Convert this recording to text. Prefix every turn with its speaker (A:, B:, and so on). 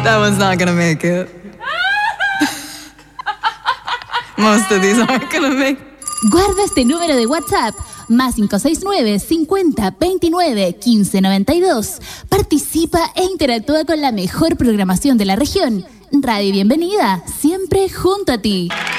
A: That one's not gonna make it. Most of these aren't gonna make it.
B: Guarda este número de WhatsApp, más 569 50 29 15 92. Participa e interactúa con la mejor programación de la región. Radio Bienvenida, siempre junto a ti.